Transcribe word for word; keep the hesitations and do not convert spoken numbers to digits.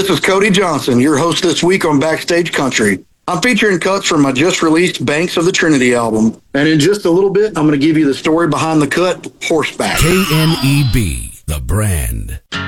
This is Cody Johnson, your host this week on Backstage Country. I'm featuring cuts from my just-released Banks of the Trinity album. And in just a little bit, I'm going to give you the story behind the cut, Horseback. K N E B, The Brand.